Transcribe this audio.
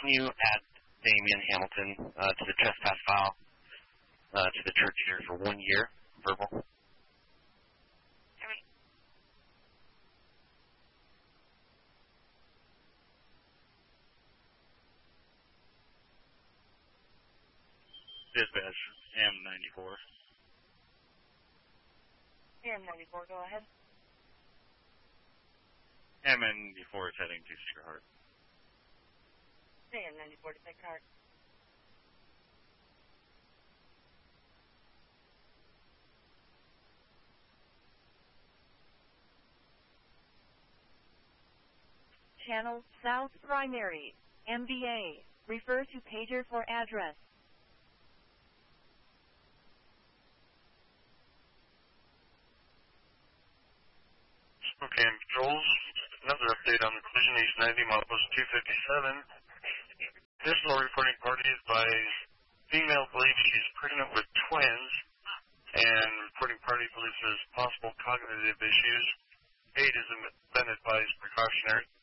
can you add Damian Hamilton to the trespass file to the church here for 1 year, verbal? Dispatch, AM94. AM94, go ahead. AM94 is heading to Cedar Heart. AM94 to Big Heart. Channel South Primary, MBA. Refer to pager for address. Okay, patrols. Another update on the collision East 90, milepost 257. Additional reporting parties by female believes she's pregnant with twins, and reporting party believes there's possible cognitive issues. Aid has been advised precautionary.